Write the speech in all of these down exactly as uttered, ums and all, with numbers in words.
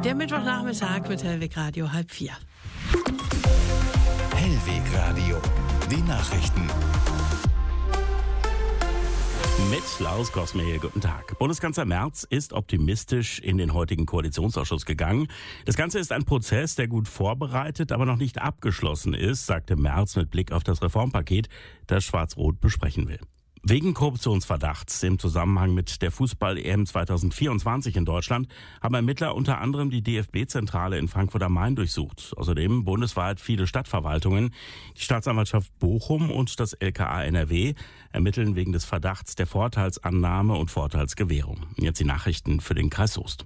Der Mittwochnachmittag mit Hellwig Radio halb vier. Hellwig Radio, die Nachrichten. Mit Klaus Kosmehl, guten Tag. Bundeskanzler Merz ist optimistisch in den heutigen Koalitionsausschuss gegangen. Das Ganze ist ein Prozess, der gut vorbereitet, aber noch nicht abgeschlossen ist, sagte Merz mit Blick auf das Reformpaket, das Schwarz-Rot besprechen will. Wegen Korruptionsverdachts im Zusammenhang mit der Fußball-E M zwanzig vierundzwanzig in Deutschland haben Ermittler unter anderem die D F B-Zentrale in Frankfurt am Main durchsucht. Außerdem bundesweit viele Stadtverwaltungen. Die Staatsanwaltschaft Bochum und das L K A N R W ermitteln wegen des Verdachts der Vorteilsannahme und Vorteilsgewährung. Jetzt die Nachrichten für den Kreis Soest.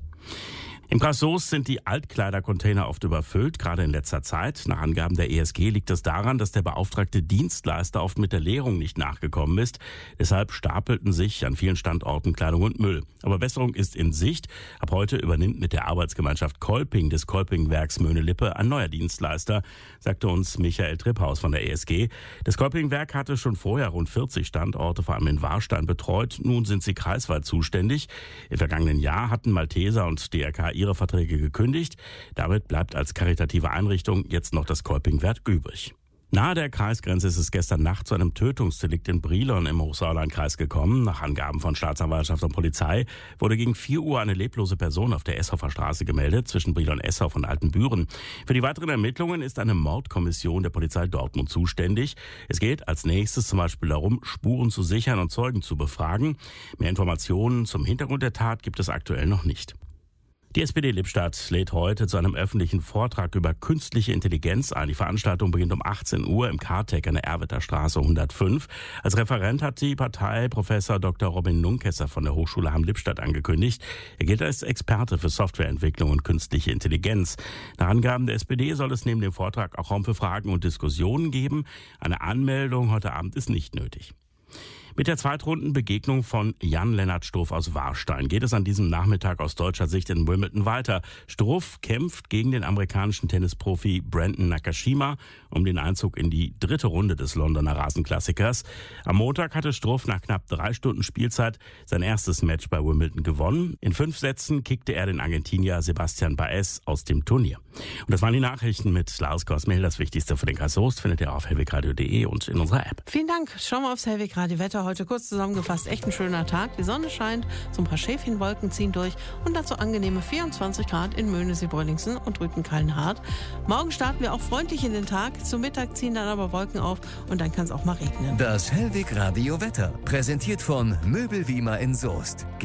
Im Kreis Soest sind die Altkleidercontainer oft überfüllt, gerade in letzter Zeit. Nach Angaben der E S G liegt es daran, dass der beauftragte Dienstleister oft mit der Leerung nicht nachgekommen ist. Deshalb stapelten sich an vielen Standorten Kleidung und Müll. Aber Besserung ist in Sicht. Ab heute übernimmt mit der Arbeitsgemeinschaft Kolping des Kolpingwerks Möhne-Lippe ein neuer Dienstleister, sagte uns Michael Tripphaus von der E S G. Das Kolpingwerk hatte schon vorher rund vierzig Standorte, vor allem in Warstein, betreut. Nun sind sie kreisweit zuständig. Im vergangenen Jahr hatten Malteser und D R K ihre Verträge gekündigt. Damit bleibt als karitative Einrichtung jetzt noch das Kolpingwerk übrig. Nahe der Kreisgrenze ist es gestern Nacht zu einem Tötungsdelikt in Brilon im Hochsauerlandkreis gekommen. Nach Angaben von Staatsanwaltschaft und Polizei wurde gegen vier Uhr eine leblose Person auf der Eshofer Straße gemeldet, zwischen Brilon-Eshof und Altenbüren. Für die weiteren Ermittlungen ist eine Mordkommission der Polizei Dortmund zuständig. Es geht als nächstes zum Beispiel darum, Spuren zu sichern und Zeugen zu befragen. Mehr Informationen zum Hintergrund der Tat gibt es aktuell noch nicht. Die S P D Lippstadt lädt heute zu einem öffentlichen Vortrag über künstliche Intelligenz ein. Die Veranstaltung beginnt um achtzehn Uhr im Kartec an der Erwitter Straße hundertfünf. Als Referent hat die Partei Professor Doktor Robin Nunkesser von der Hochschule Hamm-Lippstadt angekündigt. Er gilt als Experte für Softwareentwicklung und künstliche Intelligenz. Nach Angaben der S P D soll es neben dem Vortrag auch Raum für Fragen und Diskussionen geben. Eine Anmeldung heute Abend ist nicht nötig. Mit der Zweitrundenbegegnung von Jan-Lennart Struff aus Warstein geht es an diesem Nachmittag aus deutscher Sicht in Wimbledon weiter. Struff kämpft gegen den amerikanischen Tennisprofi Brandon Nakashima um den Einzug in die dritte Runde des Londoner Rasenklassikers. Am Montag hatte Struff nach knapp drei Stunden Spielzeit sein erstes Match bei Wimbledon gewonnen. In fünf Sätzen kickte er den Argentinier Sebastian Baez aus dem Turnier. Und das waren die Nachrichten mit Klaus Kosmehl. Das Wichtigste für den Kreis Soest findet ihr auf hellwegradio punkt de und in unserer App. Vielen Dank. Schauen wir aufs Hellwig Radio Wetter. Heute kurz zusammengefasst, echt ein schöner Tag. Die Sonne scheint, so ein paar Schäfchenwolken ziehen durch und dazu angenehme vierundzwanzig Grad in Möhnesee-Brüllingsen und Rüthen-Kallenhardt. Morgen starten wir auch freundlich in den Tag. Zum Mittag ziehen dann aber Wolken auf und dann kann es auch mal regnen. Das Hellwig Radio Wetter, präsentiert von Möbelwiemer in Soest.